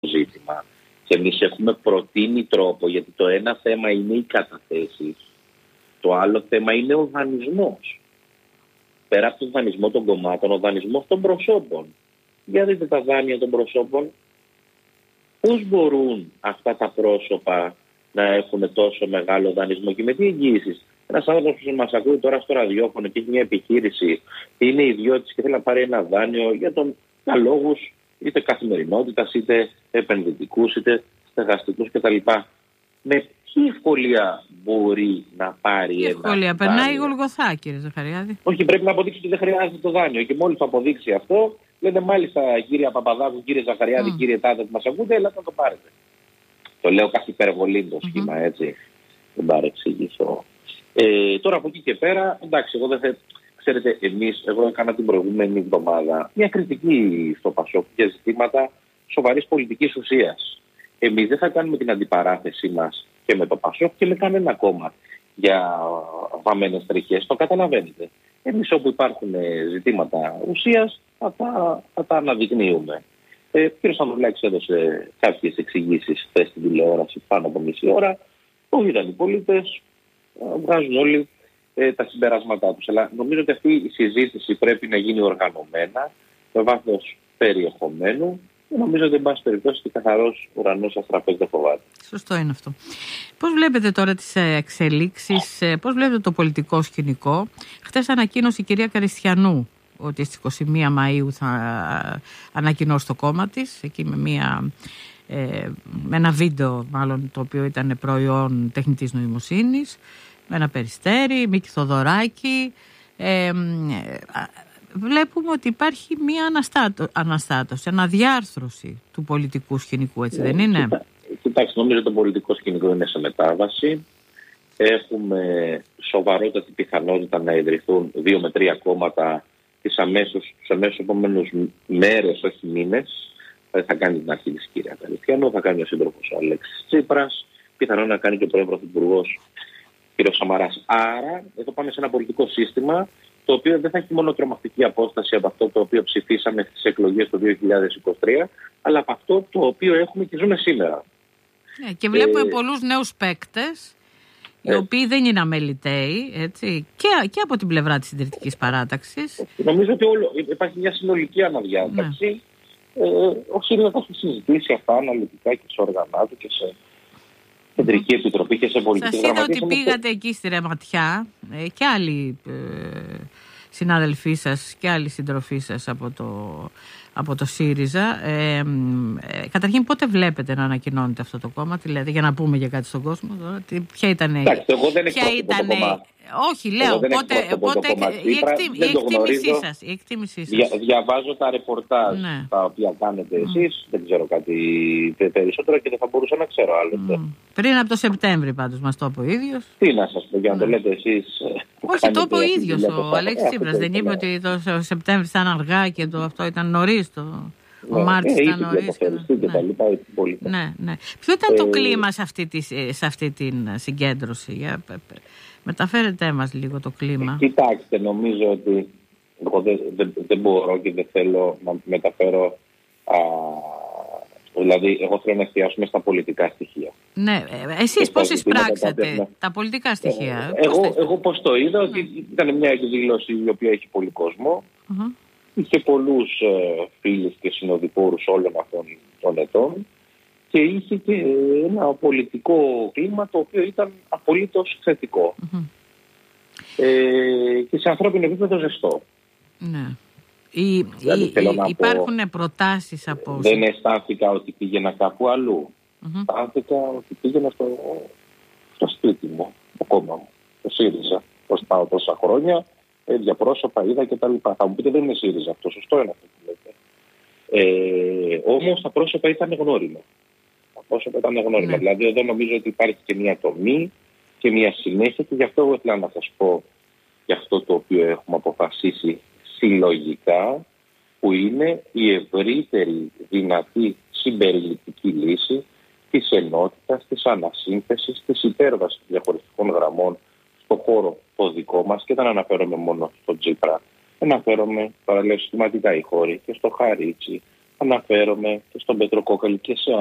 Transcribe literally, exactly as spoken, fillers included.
ζήτημα. Και εμείς έχουμε προτείνει τρόπο, γιατί το ένα θέμα είναι οι καταθέσεις, το άλλο θέμα είναι ο δανεισμός. Πέρα από τον δανεισμό των κομμάτων, ο δανεισμός των προσώπων. Για δείτε τα δάνεια των προσώπων. Πώς μπορούν αυτά τα πρόσωπα να έχουν τόσο μεγάλο δανεισμό και με τι εγγύησεις? Ένας άνθρωπος που μας ακούει τώρα στο ραδιόφωνο και έχει μια επιχείρηση, είναι ιδιώτης και θέλει να πάρει ένα δάνειο για τον για λόγους είτε καθημερινότητας, είτε επενδυτικούς, είτε στεγαστικούς κτλ. Με τι ευκολία μπορεί να πάρει τι ένα ευκολία, δάνειο? περνάει η Γολγοθά, κύριε Ζαχαριάδη. Όχι, πρέπει να αποδείξει ότι δεν χρειάζεται το δάνειο. Και μόλις το αποδείξει αυτό, λένε μάλιστα κύριε Παπαδάκου, κύριε Ζαχαριάδη, mm. κύριε Τάδε που μας ακούτε, έλα να το πάρετε. Το λέω κάθε υπερβολή το σχήμα, mm-hmm. έτσι. Δεν παρεξηγήσω. Ε, τώρα από εκεί και πέρα, εντάξει, εγώ δεν θα. Ξέρετε, εμείς, εγώ έκανα την προηγούμενη εβδομάδα μια κριτική στο Πασόκ για ζητήματα σοβαρής πολιτικής ουσίας. Εμείς δεν θα κάνουμε την αντιπαράθεσή μας και με το Πασόκ και με κανένα κόμμα για βαμμένες τριχές. Το καταλαβαίνετε. Εμείς όπου υπάρχουν ζητήματα ουσίας θα τα, θα τα αναδεικνύουμε. Ε, ο κ. Ανδρουλάκης έδωσε κάποιες εξηγήσεις χθες στην τηλεόραση πάνω από μισή ώρα. Το είδαν οι πολίτες, βγάζουν όλοι ε, τα συμπεράσματά τους. Αλλά νομίζω ότι αυτή η συζήτηση πρέπει να γίνει οργανωμένα, με βάθος περιεχομένου. Νομίζω ότι, εν πάση περιπτώσει, και καθαρός ουρανός αστραπές δεν φοβάται. Σωστό είναι αυτό. Πώς βλέπετε τώρα τις εξελίξεις, πώς βλέπετε το πολιτικό σκηνικό? Χθες ανακοίνωσε η κυρία Καριστιανού ότι στις είκοσι μία Μαΐου θα ανακοινώσει το κόμμα της, εκεί με, μια, ε, με ένα βίντεο μάλλον, το οποίο ήταν προϊόν τεχνητής νοημοσύνης, με ένα Περιστέρι, Μίκη Θοδωράκη. Ε, βλέπουμε ότι υπάρχει μια αναστάτω, αναστάτωση, αναδιάρθρωση του πολιτικού σκηνικού, έτσι δεν είναι? Κοιτά, κοιτάξτε, νομίζω ότι το πολιτικό σκηνικό είναι σε μετάβαση. Έχουμε σοβαρότατη πιθανότητα να ιδρυθούν δύο με τρία κόμματα τις αμέσως, στους αμέσως επόμενους μέρες, όχι μήνες. Δεν θα κάνει την αρχή της κυρία Καριστιανού, θα κάνει ο σύντροφος ο Αλέξης Τσίπρας, πιθανόν να κάνει και ο πρώην πρωθυπουργός κ. Σαμαράς. Άρα, εδώ πάμε σε ένα πολιτικό σύστημα το οποίο δεν θα έχει μόνο τρομακτική απόσταση από αυτό το οποίο ψηφίσαμε στις εκλογές του δύο χιλιάδες είκοσι τρία, αλλά από αυτό το οποίο έχουμε και ζούμε σήμερα. Ναι, και βλέπουμε ε... πολλούς νέους παίκτες, οι ε... οποίοι δεν είναι αμεληταίοι, έτσι, και, και από την πλευρά της συντηρητικής παράταξης. Νομίζω ότι όλο, υπάρχει μια συνολική αναδιάταξη. Ναι. Ε, ο ΣΥΡΙΖΑ θα έχει συζητήσει αυτά αναλυτικά και σε όργανα του και σε Κεντρική Επιτροπή και σε πολιτική γραμματεία. Σας είδα ότι πήγατε το... εκεί στη Ρεματιά ε, και άλλοι ε, συνάδελφοί σας και άλλοι συντροφοί σας από το, από το ΣΥΡΙΖΑ. Ε, ε, καταρχήν, πότε βλέπετε να ανακοινώνεται αυτό το κόμμα, δηλαδή, για να πούμε για κάτι στον κόσμο τώρα, τι, ποια ήταν η κόμμα. Όχι, λέω, πότε, πότε η, εκτίμ, η εκτίμησή σας. Η εκτίμησή σας. Δια, διαβάζω τα ρεπορτάζ, ναι, τα οποία κάνετε εσείς, mm. δεν ξέρω κάτι περισσότερο και δεν θα μπορούσα να ξέρω άλλωστε. Mm. Πριν από το Σεπτέμβρη πάντως μας το είπε ο ίδιος. Τι να σας πω, για να το λέτε εσείς. Όχι, το είπε ο ίδιος ο Αλέξης Τσίπρας. Δεν είπε ότι το Σεπτέμβρη ήταν αργά και το αυτό ήταν νωρίς το... Ο ναι, Μάρτης ε, ήταν νωρίς. Και, ναι. και τα λοιπά, ναι, ναι. Ποιο ήταν ε, το κλίμα σε αυτή, τη, σε αυτή την συγκέντρωση? Για, μεταφέρετε μας λίγο το κλίμα. Κοιτάξτε, νομίζω ότι εγώ δεν, δεν, δεν μπορώ και δεν θέλω να μεταφέρω. Α, δηλαδή, εγώ θέλω να εστιάσουμε στα πολιτικά στοιχεία. Ναι, εσείς πώς εισπράξατε τα, τα πολιτικά στοιχεία? Ε, εγώ, εγώ πώς το είδα, ναι, ότι ήταν μια εκδήλωση η οποία έχει πολύ κόσμο. Uh-huh. Είχε πολλούς ε, φίλους και συνοδοιπόρους όλων αυτών των ετών και είχε και ένα πολιτικό κλίμα το οποίο ήταν απολύτως θετικό. Mm-hmm. Ε, και σε ανθρώπινο επίπεδο ζεστό. Ναι. Η, δηλαδή, η, η, υπάρχουν πω, προτάσεις από... Δεν αισθάνθηκα ότι πήγαινα κάπου αλλού. Mm-hmm. Αισθάνθηκα ότι πήγαινα στο, στο σπίτι μου, το κόμμα μου, το ΣΥΡΙΖΑ. Πώς πάω τόσα χρόνια, ίδια πρόσωπα είδα και τα λοιπά. Θα μου πείτε δεν είναι ΣΥΡΙΖΑ αυτό, σωστό είναι αυτό που λέτε. Ε, όμως τα πρόσωπα ήταν γνώριμα. Τα πρόσωπα ήταν γνώριμα. Ναι. Δηλαδή εδώ νομίζω ότι υπάρχει και μια τομή και μια συνέχεια και γι' αυτό εγώ ήθελα να σας πω για αυτό το οποίο έχουμε αποφασίσει συλλογικά, που είναι η ευρύτερη δυνατή συμπεριληπτική λύση της ενότητας, της ανασύνθεσης, της υπέρβασης διαχωριστικών γραμμών στον χώρο το δικό μας, και δεν αναφέρομαι μόνο στον Τσίπρα. Αναφέρομαι, παραλέω συστηματικά οι χώροι, και στο Χαρίτσι, αναφέρομαι και στον Πέτρο Κόκαλη και σε